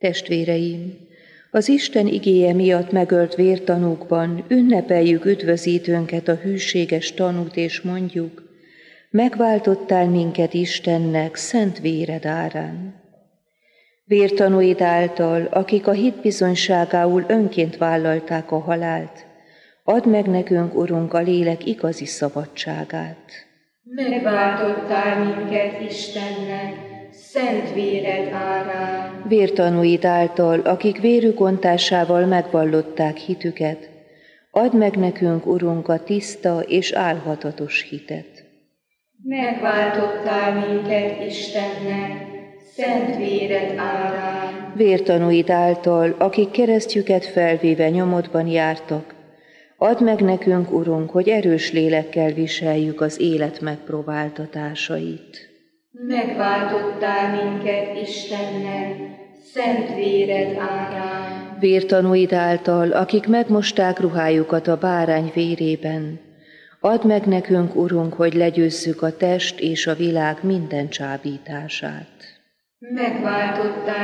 Testvéreim, az Isten igéje miatt megölt vértanúkban ünnepeljük üdvözítőnket, a hűséges tanút, és mondjuk: megváltottál minket Istennek szent véred árán. Vértanúid által, akik a hit bizonyságául önként vállalták a halált, add meg nekünk, Urunk, a lélek igazi szabadságát. Megváltottál minket Istennek szent véred árán. Vértanúid által, akik vérük ontásával megvallották hitüket, add meg nekünk, Urunk, a tiszta és álhatatos hitet. Megváltottál minket Istennek szent véred árán. Vértanúid által, akik keresztjüket felvéve nyomodban jártak, add meg nekünk, Urunk, hogy erős lélekkel viseljük az élet megpróbáltatásait. Megváltottál minket Istennek szent véred árán. Vértanúid által, akik megmosták ruhájukat a bárány vérében, add meg nekünk, Urunk, hogy legyőzzük a test és a világ minden csábítását. Megváltottál